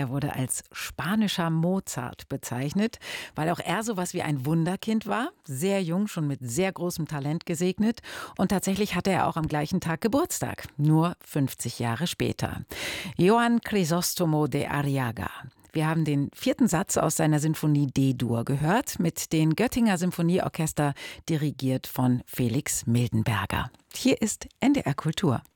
Er wurde als spanischer Mozart bezeichnet, weil auch er sowas wie ein Wunderkind war, sehr jung, schon mit sehr großem Talent gesegnet. Und tatsächlich hatte er auch am gleichen Tag Geburtstag, nur 50 Jahre später. Johann Crisóstomo de Arriaga. Wir haben den 4. Satz aus seiner Sinfonie D-Dur gehört, mit den Göttinger Symphonieorchester, dirigiert von Felix Mildenberger. Hier ist NDR Kultur.